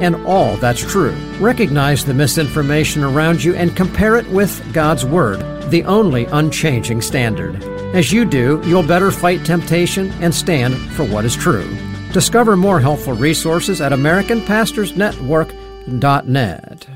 and all that's true. Recognize the misinformation around you and compare it with God's Word, the only unchanging standard. As you do, you'll better fight temptation and stand for what is true. Discover more helpful resources at AmericanPastorsNetwork.net.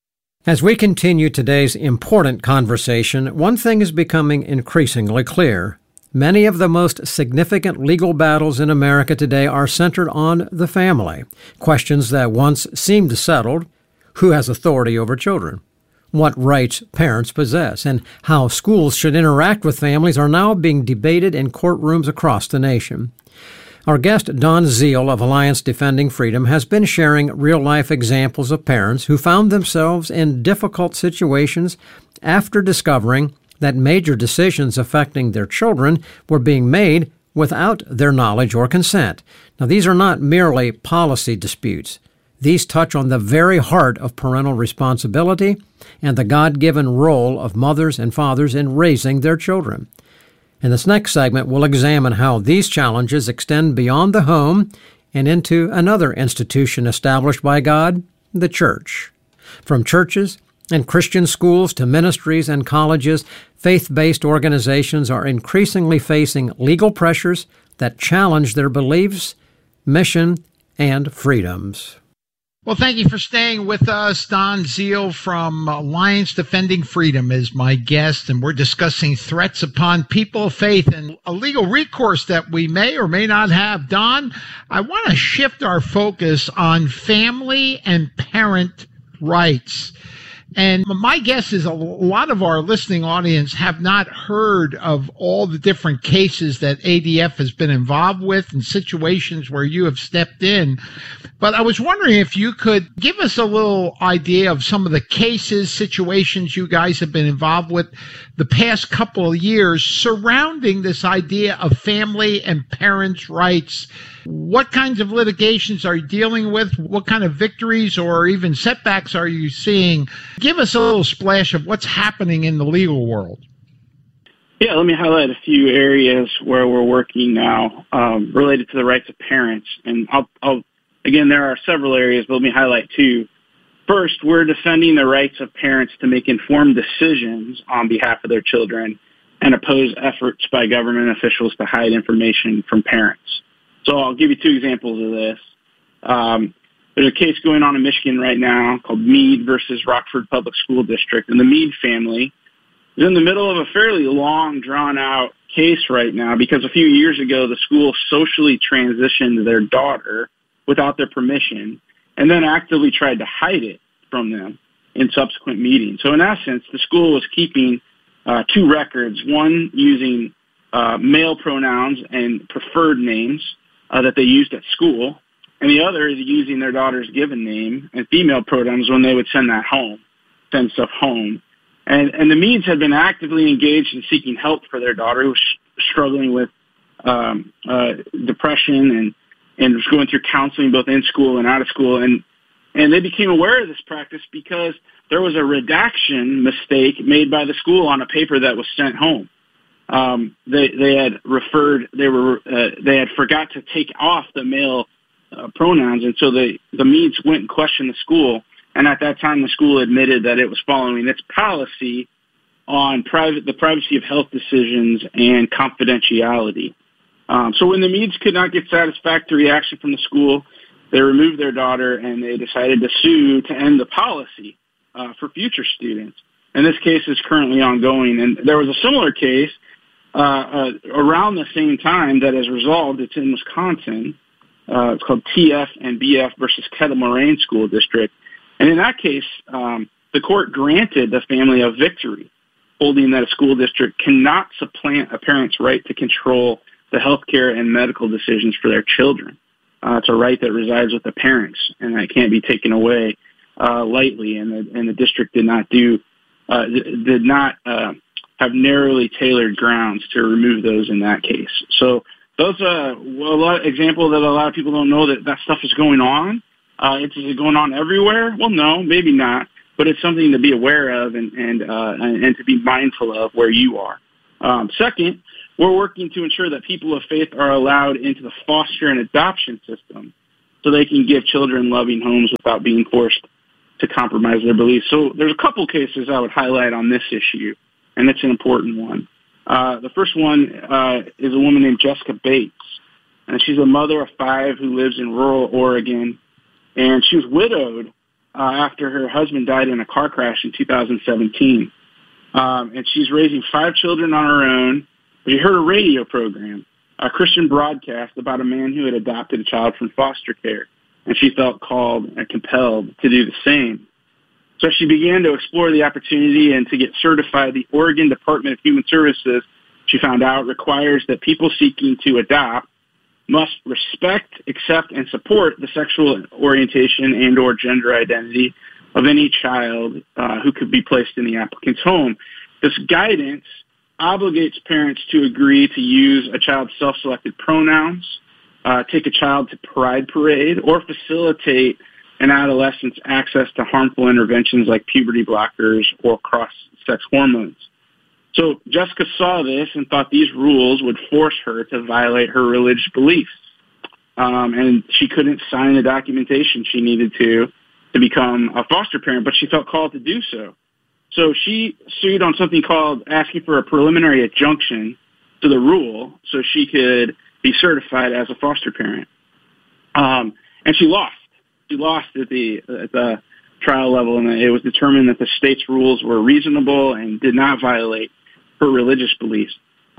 As we continue today's important conversation, one thing is becoming increasingly clear. Many of the most significant legal battles in America today are centered on the family. Questions that once seemed settled: who has authority over children? What rights parents possess? And how schools should interact with families are now being debated in courtrooms across the nation. Our guest, Don Zeal of Alliance Defending Freedom, has been sharing real-life examples of parents who found themselves in difficult situations after discovering that major decisions affecting their children were being made without their knowledge or consent. Now, these are not merely policy disputes. These touch on the very heart of parental responsibility and the God-given role of mothers and fathers in raising their children. In this next segment, we'll examine how these challenges extend beyond the home and into another institution established by God, the church. From churches and Christian schools to ministries and colleges, faith-based organizations are increasingly facing legal pressures that challenge their beliefs, mission, and freedoms. Well, thank you for staying with us. Don Zeal from Alliance Defending Freedom is my guest, and we're discussing threats upon people of faith and a legal recourse that we may or may not have. Don, I want to shift our focus on family and parent rights. And my guess is a lot of our listening audience have not heard of all the different cases that ADF has been involved with and situations where you have stepped in. But I was wondering if you could give us a little idea of some of the cases, situations you guys have been involved with the past couple of years surrounding this idea of family and parents' rights. What kinds of litigations are you dealing with? What kind of victories or even setbacks are you seeing? Give us a little splash of what's happening in the legal world. Yeah, let me highlight a few areas where we're working now related to the rights of parents. And again, there are several areas, but let me highlight two. First, we're defending the rights of parents to make informed decisions on behalf of their children and oppose efforts by government officials to hide information from parents. So I'll give you two examples of this. There's a case going on in Michigan right now called Meade versus Rockford Public School District, and the Meade family is in the middle of a fairly long, drawn-out case right now because a few years ago the school socially transitioned their daughter without their permission and then actively tried to hide it from them in subsequent meetings. So in essence, the school was keeping two records, one using male pronouns and preferred names that they used at school, and the other is using their daughter's given name and female pronouns when they would send stuff home. And the Meades had been actively engaged in seeking help for their daughter who was struggling with depression and was going through counseling both in school and out of school. And they became aware of this practice because there was a redaction mistake made by the school on a paper that was sent home. They had forgot to take off the male pronouns, and so the Meades went and questioned the school. And at that time, the school admitted that it was following its policy on the privacy of health decisions and confidentiality. So when the Meades could not get satisfactory action from the school, they removed their daughter and they decided to sue to end the policy for future students. And this case is currently ongoing. And there was a similar case around the same time that is resolved. It's in Wisconsin. It's called TF and BF versus Kettle Moraine School District. And in that case, the court granted the family a victory, holding that a school district cannot supplant a parent's right to control the health care and medical decisions for their children. It's a right that resides with the parents, and that can't be taken away lightly. And the district did not have narrowly tailored grounds to remove those in that case. So those are example that a lot of people don't know that stuff is going on. Is it going on everywhere? Well, no, maybe not, but it's something to be aware of and to be mindful of where you are. Second, we're working to ensure that people of faith are allowed into the foster and adoption system. so they can give children loving homes without being forced to compromise their beliefs. So there's a couple cases I would highlight on this issue, and it's an important one. The first one is a woman named Jessica Bates, and she's a mother of 5 who lives in rural Oregon, and she was widowed after her husband died in a car crash in 2017. And she's raising 5 children on her own. She heard a radio program, a Christian broadcast about a man who had adopted a child from foster care, and she felt called and compelled to do the same. So she began to explore the opportunity and to get certified. The Oregon Department of Human Services, she found out, requires that people seeking to adopt must respect, accept, and support the sexual orientation and or gender identity of any child who could be placed in the applicant's home. This guidance obligates parents to agree to use a child's self-selected pronouns, take a child to Pride Parade, or facilitate an adolescent's access to harmful interventions like puberty blockers or cross-sex hormones. So Jessica saw this and thought these rules would force her to violate her religious beliefs. And she couldn't sign the documentation she needed to become a foster parent, but she felt called to do so. So she sued on something called asking for a preliminary injunction to the rule so she could be certified as a foster parent. And she lost. She lost at the trial level, and it was determined that the state's rules were reasonable and did not violate her religious beliefs.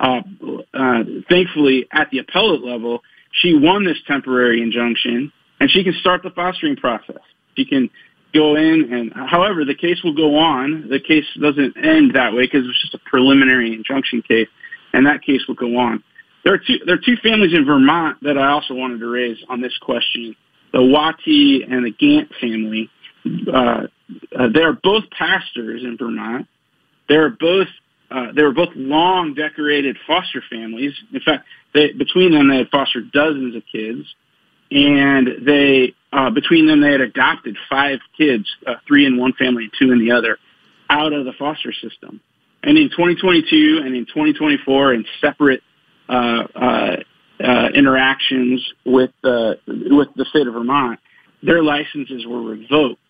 Thankfully, at the appellate level, she won this temporary injunction, and she can start the fostering process. She can go in, and however, the case will go on. The case doesn't end that way because it's just a preliminary injunction case, and that case will go on. There are two families in Vermont that I also wanted to raise on this question: the Wattie and the Gant family. They are both pastors in Vermont. They were both long decorated foster families. In fact, between them they had fostered dozens of kids, and between them they had adopted 5 kids, 3 in one family and 2 in the other, out of the foster system. And in 2022 and in 2024, in separate interactions with the state of Vermont, their licenses were revoked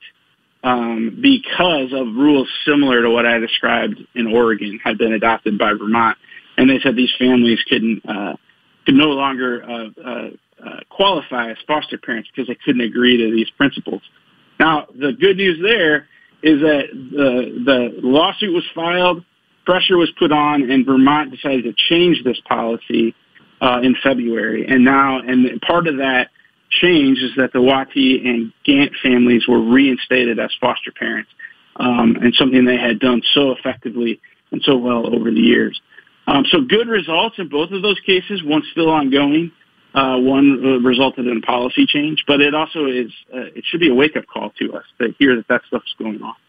because of rules similar to what I described in Oregon had been adopted by Vermont. And they said these families could no longer qualify as foster parents because they couldn't agree to these principles. Now, the good news there is that the lawsuit was filed, pressure was put on, and Vermont decided to change this policy in February. And part of that change is that the Wattie and Gant families were reinstated as foster parents, and something they had done so effectively and so well over the years. So good results in both of those cases. One's still ongoing. One resulted in a policy change, but it also is. It should be a wake-up call to us to hear that stuff's going on.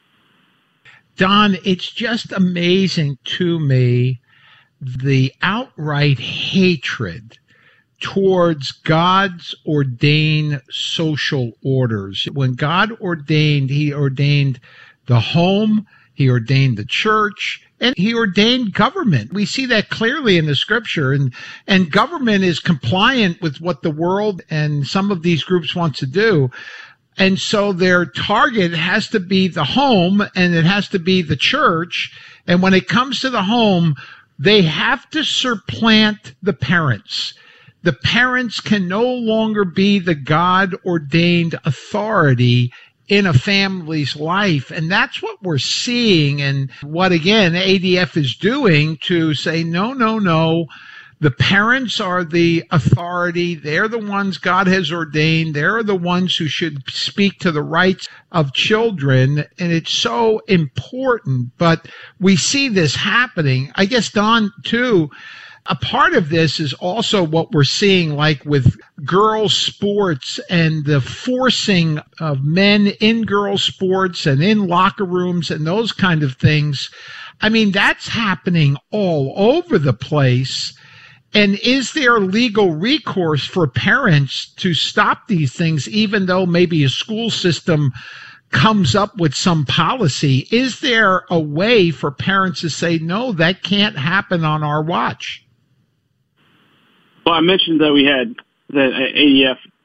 Don, it's just amazing to me the outright hatred towards God's ordained social orders. When God ordained, he ordained the home, he ordained the church, and he ordained government. We see that clearly in the scripture, and government is compliant with what the world and some of these groups want to do. And so their target has to be the home, and it has to be the church. And when it comes to the home, they have to supplant the parents. The parents can no longer be the God-ordained authority in a family's life. And that's what we're seeing, and what, again, ADF is doing to say, no. The parents are the authority. They're the ones God has ordained. They're the ones who should speak to the rights of children. And it's so important. But we see this happening. I guess, Don, too, a part of this is also what we're seeing, like with girls' sports and the forcing of men in girls' sports and in locker rooms and those kind of things. I mean, that's happening all over the place. And is there legal recourse for parents to stop these things, even though maybe a school system comes up with some policy? Is there a way for parents to say, no, that can't happen on our watch? Well, I mentioned that ADF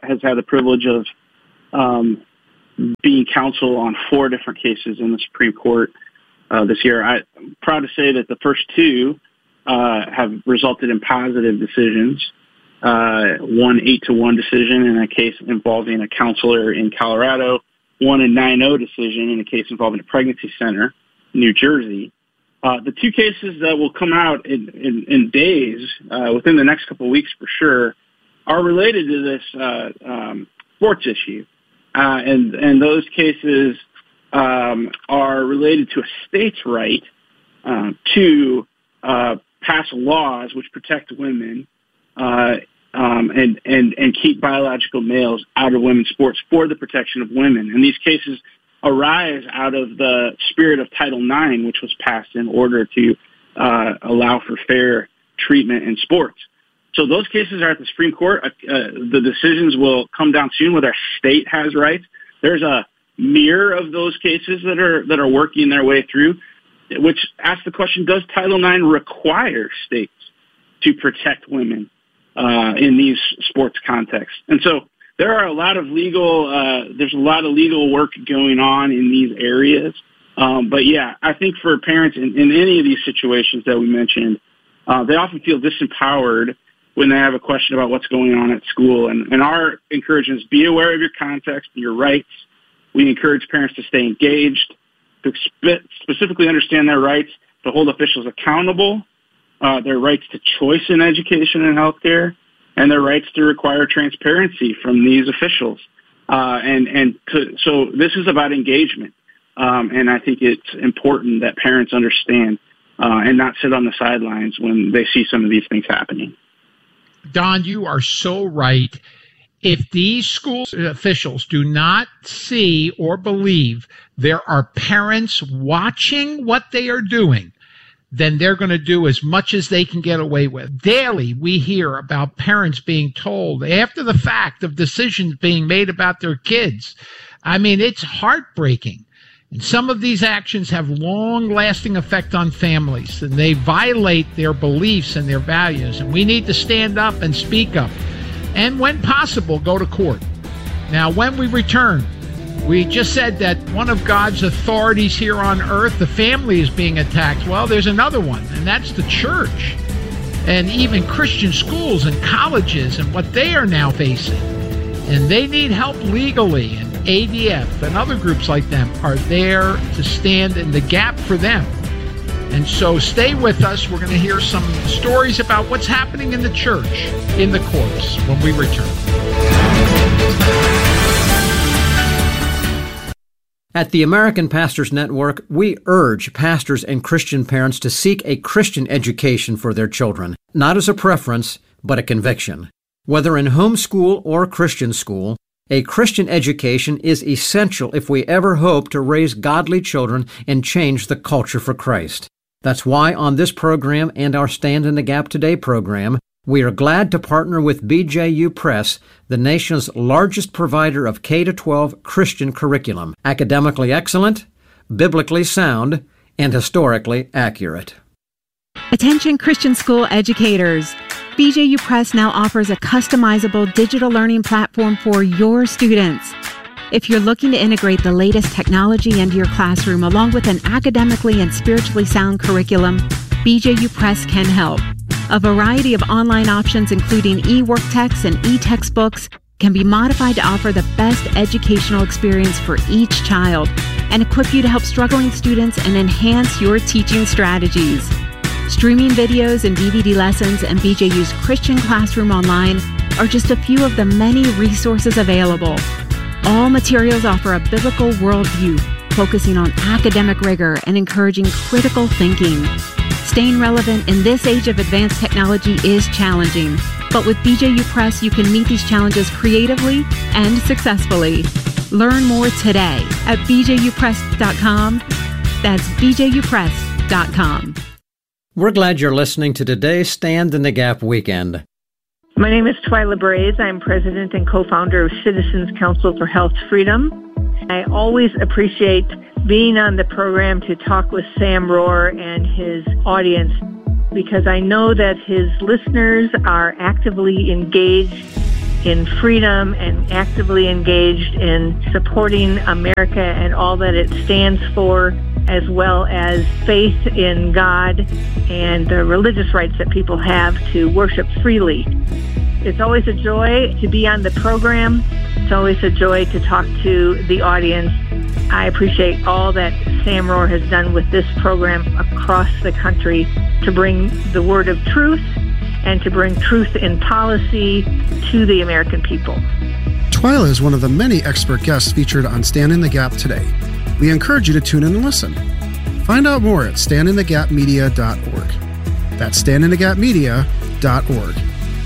has had the privilege of being counsel on 4 different cases in the Supreme Court this year. I'm proud to say that the first 2 have resulted in positive decisions. One 8-1 decision in a case involving a counselor in Colorado, one a 9-0 decision in a case involving a pregnancy center in New Jersey. The 2 cases that will come out in days, within the next couple of weeks for sure, are related to this sports issue. And those cases are related to a state's right to pass laws which protect women and keep biological males out of women's sports for the protection of women. And these cases arise out of the spirit of Title IX, which was passed in order to allow for fair treatment in sports. So those cases are at the Supreme Court. The decisions will come down soon whether a state has rights. There's a mirror of those cases that are working their way through, which asks the question, does Title IX require states to protect women in these sports contexts? And so there are a lot of legal work going on in these areas. But yeah, I think for parents in any of these situations that we mentioned, they often feel disempowered when they have a question about what's going on at school. And our encouragement is be aware of your context, your rights. We encourage parents to stay engaged, to specifically understand their rights, to hold officials accountable, their rights to choice in education and healthcare, and their rights to require transparency from these officials. So this is about engagement. And I think it's important that parents understand and not sit on the sidelines when they see some of these things happening. Don, you are so right. If these school officials do not see or believe there are parents watching what they are doing, then they're going to do as much as they can get away with. Daily, we hear about parents being told after the fact of decisions being made about their kids. I mean, it's heartbreaking. And some of these actions have long-lasting effect on families, and they violate their beliefs and their values. And we need to stand up and speak up. And when possible, go to court. Now, when we return, we just said that one of God's authorities here on earth, the family, is being attacked. Well, there's another one, and that's the church. And even Christian schools and colleges and what they are now facing. And they need help legally, and ADF and other groups like them are there to stand in the gap for them. And so stay with us. We're going to hear some stories about what's happening in the church, in the courts, when we return. At the American Pastors Network, we urge pastors and Christian parents to seek a Christian education for their children, not as a preference, but a conviction. Whether in homeschool or Christian school, a Christian education is essential if we ever hope to raise godly children and change the culture for Christ. That's why on this program and our Stand in the Gap Today program, we are glad to partner with BJU Press, the nation's largest provider of K-12 Christian curriculum, academically excellent, biblically sound, and historically accurate. Attention Christian school educators. BJU Press now offers a customizable digital learning platform for your students. If you're looking to integrate the latest technology into your classroom along with an academically and spiritually sound curriculum, BJU Press can help. A variety of online options, including e-work texts and e-textbooks, can be modified to offer the best educational experience for each child and equip you to help struggling students and enhance your teaching strategies. Streaming videos and DVD lessons and BJU's Christian Classroom Online are just a few of the many resources available. All materials offer a biblical worldview, focusing on academic rigor and encouraging critical thinking. Staying relevant in this age of advanced technology is challenging, but with BJU Press, you can meet these challenges creatively and successfully. Learn more today at bjupress.com. That's bjupress.com. We're glad you're listening to today's Stand in the Gap Weekend. My name is Twyla Braze. I'm president and co-founder of Citizens Council for Health Freedom. I always appreciate being on the program to talk with Sam Rohr and his audience because I know that his listeners are actively engaged in freedom and actively engaged in supporting America and all that it stands for, as well as faith in God and the religious rights that people have to worship freely. It's always a joy to be on the program. It's always a joy to talk to the audience. I appreciate all that Sam Rohrer has done with this program across the country to bring the word of truth and to bring truth in policy to the American people. Twyla is one of the many expert guests featured on Stand in the Gap today. We encourage you to tune in and listen. Find out more at standinthegapmedia.org. That's standinthegapmedia.org.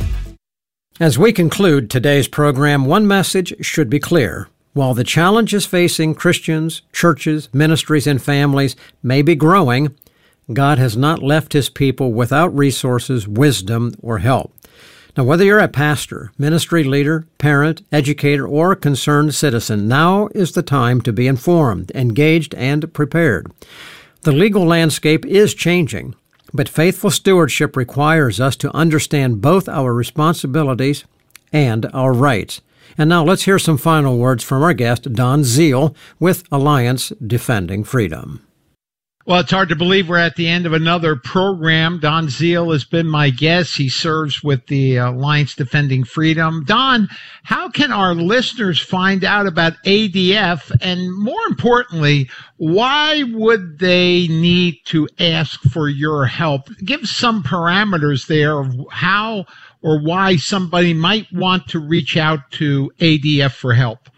As we conclude today's program, one message should be clear. While the challenges facing Christians, churches, ministries, and families may be growing, God has not left His people without resources, wisdom, or help. Now, whether you're a pastor, ministry leader, parent, educator, or concerned citizen, now is the time to be informed, engaged, and prepared. The legal landscape is changing, but faithful stewardship requires us to understand both our responsibilities and our rights. And now let's hear some final words from our guest, Don Zeal, with Alliance Defending Freedom. Well, it's hard to believe we're at the end of another program. Don Zeal has been my guest. He serves with the Alliance Defending Freedom. Don, how can our listeners find out about ADF? And more importantly, why would they need to ask for your help? Give some parameters there of how or why somebody might want to reach out to ADF for help.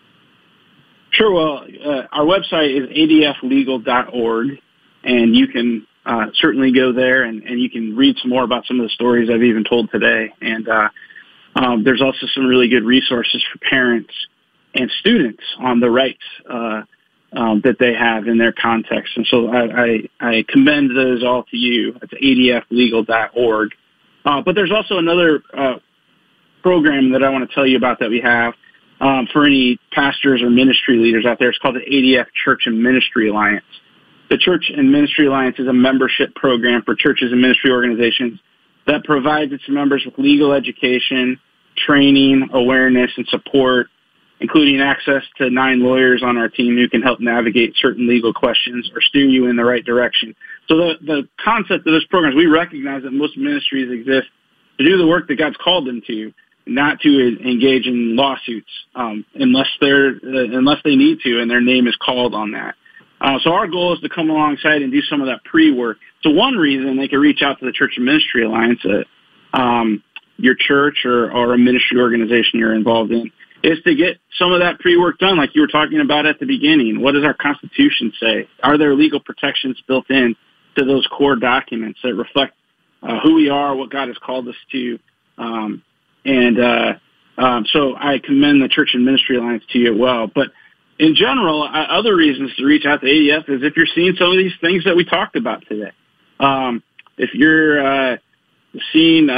Sure. Well, our website is adflegal.org, and you can certainly go there and you can read some more about some of the stories I've even told today. And there's also some really good resources for parents and students on the rights that they have in their context. And so I commend those all to you. It's adflegal.org. But there's also another program that I want to tell you about that we have for any pastors or ministry leaders out there. It's called the ADF Church and Ministry Alliance. The Church and Ministry Alliance is a membership program for churches and ministry organizations that provides its members with legal education, training, awareness, and support, including access to 9 lawyers on our team who can help navigate certain legal questions or steer you in the right direction. So the concept of this program is we recognize that most ministries exist to do the work that God's called them to, not to engage in lawsuits unless they need to and their name is called on that. So our goal is to come alongside and do some of that pre-work. So one reason they can reach out to the Church and Ministry Alliance, your church or a ministry organization you're involved in, is to get some of that pre-work done like you were talking about at the beginning. What does our Constitution say? Are there legal protections built in to those core documents that reflect who we are, what God has called us to? So I commend the Church and Ministry Alliance to you as well. But in general, other reasons to reach out to ADF is if you're seeing some of these things that we talked about today. If you're seeing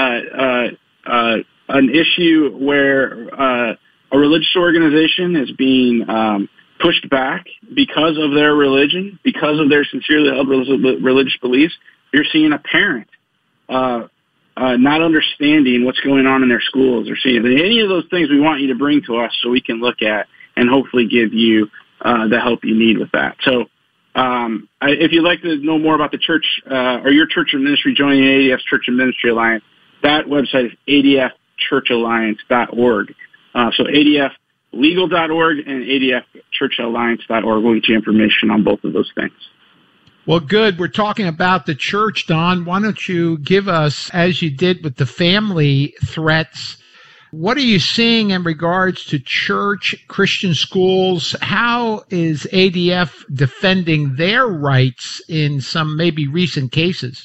an issue where a religious organization is being pushed back because of their religion, because of their sincerely held religious beliefs, you're seeing a parent not understanding what's going on in their schools or seeing any of those things, we want you to bring to us so we can look at and hopefully give you the help you need with that. So if you'd like to know more about the church or your church or ministry joining ADF's Church and Ministry Alliance, that website is adfchurchalliance.org. So adflegal.org and adfchurchalliance.org will get you information on both of those things. Well, good. We're talking about the church, Don. Why don't you give us, as you did with the family threats, what are you seeing in regards to church, Christian schools? How is ADF defending their rights in some maybe recent cases?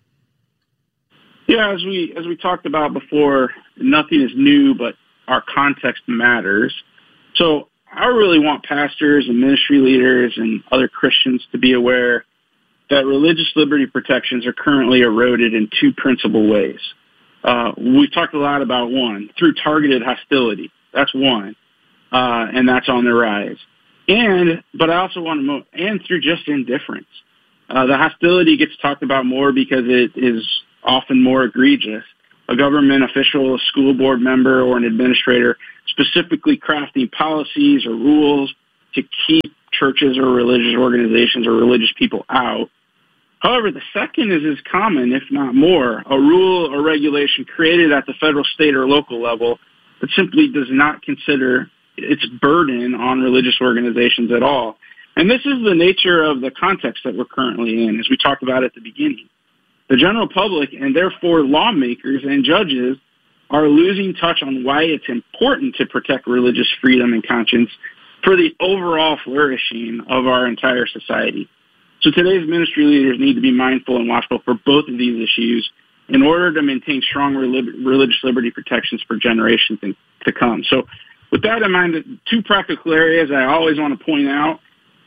Yeah, as we talked about before, nothing is new, but our context matters. So I really want pastors and ministry leaders and other Christians to be aware that religious liberty protections are currently eroded in 2 principal ways. We've talked a lot about one, through targeted hostility. That's one, and that's on the rise. But I also want to and through just indifference. The hostility gets talked about more because it is often more egregious. a government official, a school board member, or an administrator specifically crafting policies or rules to keep churches or religious organizations or religious people out. However, the second is as common, if not more, a rule or regulation created at the federal, state, or local level that simply does not consider its burden on religious organizations at all. And this is the nature of the context that we're currently in, as we talked about at the beginning. The general public, and therefore lawmakers and judges, are losing touch on why it's important to protect religious freedom and conscience for the overall flourishing of our entire society. So today's ministry leaders need to be mindful and watchful for both of these issues in order to maintain strong religious liberty protections for generations to come. So with that in mind, two practical areas I always want to point out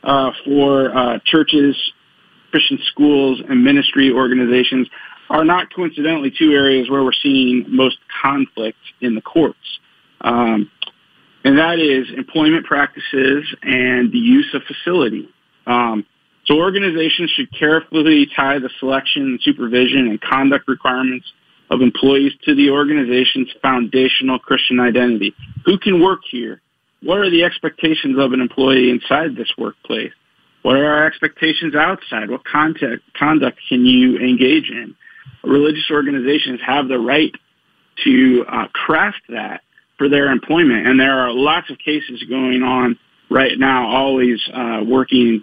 for churches, Christian schools, and ministry organizations are not coincidentally two areas where we're seeing most conflict in the courts. And that is employment practices and the use of facility. So organizations should carefully tie the selection, supervision, and conduct requirements of employees to the organization's foundational Christian identity. Who can work here? What are the expectations of an employee inside this workplace? What are our expectations outside? What conduct can you engage in? Religious organizations have the right to craft that for their employment, and there are lots of cases going on right now, always working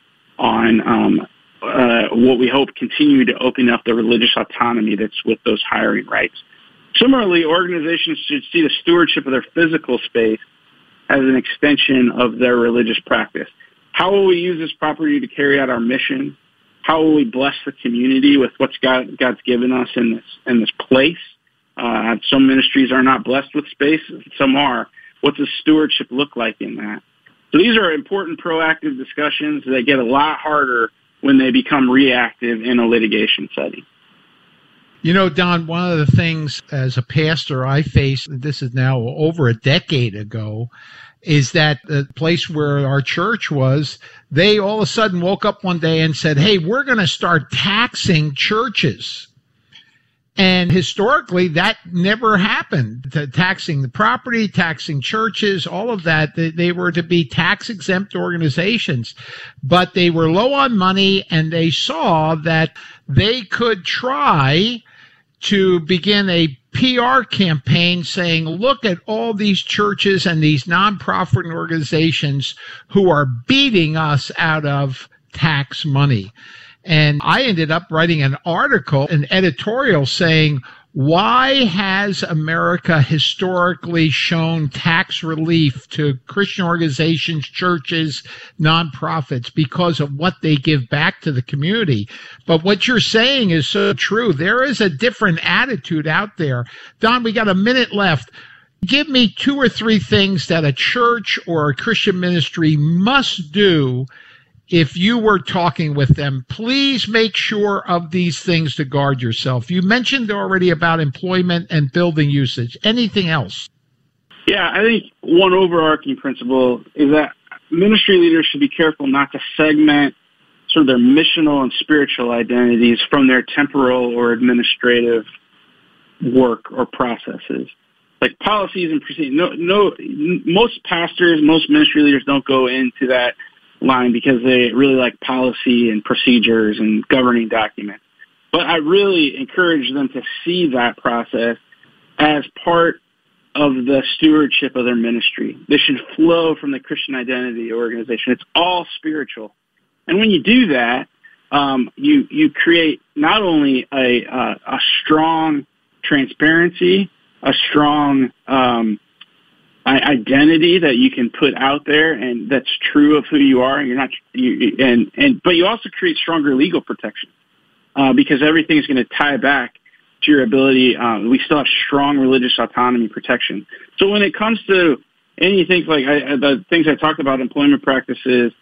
on what we hope continue to open up the religious autonomy that's with those hiring rights. Similarly, organizations should see the stewardship of their physical space as an extension of their religious practice. How will we use this property to carry out our mission? How will we bless the community with what God's given us in this place? Some ministries are not blessed with space, some are. What does stewardship look like in that? So these are important proactive discussions that get a lot harder when they become reactive in a litigation setting. You know, Don, one of the things as a pastor I faced, this is now over a decade ago, is that the place where our church was, they all of a sudden woke up one day and said, hey, we're going to start taxing churches. And historically, that never happened. Taxing the property, taxing churches, all of that, they were to be tax-exempt organizations. But they were low on money, and they saw that they could try to begin a PR campaign saying, look at all these churches and these nonprofit organizations who are beating us out of tax money. And I ended up writing an article, an editorial saying, why has America historically shown tax relief to Christian organizations, churches, nonprofits? Because of what they give back to the community. But what you're saying is so true. There is a different attitude out there. Don, we got a minute left. Give me 2 or 3 things that a church or a Christian ministry must do if you were talking with them. Please make sure of these things to guard yourself. You mentioned already about employment and building usage. Anything else? Yeah, I think one overarching principle is that ministry leaders should be careful not to segment sort of their missional and spiritual identities from their temporal or administrative work or processes. Like policies and procedures. Most pastors, most ministry leaders don't go into that line because they really like policy and procedures and governing documents. But I really encourage them to see that process as part of the stewardship of their ministry. This should flow from the Christian identity organization. It's all spiritual. And when you do that, you create not only a strong transparency, a strong identity that you can put out there, and that's true of who you are. And but you also create stronger legal protection because everything is going to tie back to your ability. We still have strong religious autonomy protection. So when it comes to anything like the things I talked about, employment practices,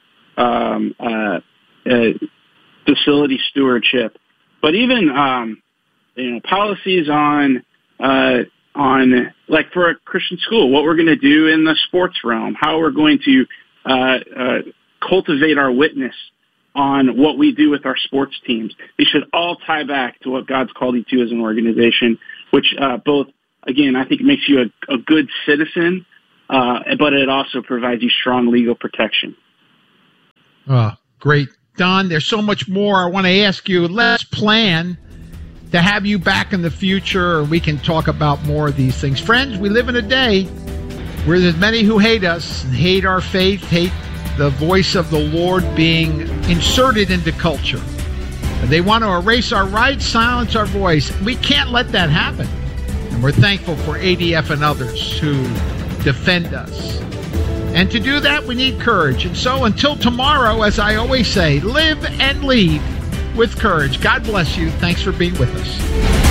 facility stewardship, but even policies on like for a Christian school, what we're going to do in the sports realm, how we're going to cultivate our witness on what we do with our sports teams. They should all tie back to what God's called you to as an organization which both, again, I think makes you a good citizen, but it also provides you strong legal protection. Oh, great. Don, there's so much more I want to ask you. Let's plan to have you back in the future, or we can talk about more of these things. Friends, we live in a day where there's many who hate us, and hate our faith, hate the voice of the Lord being inserted into culture. They want to erase our rights, silence our voice. We can't let that happen. And we're thankful for ADF and others who defend us. And to do that, we need courage. And so until tomorrow, as I always say, live and lead with courage. God bless you. Thanks for being with us.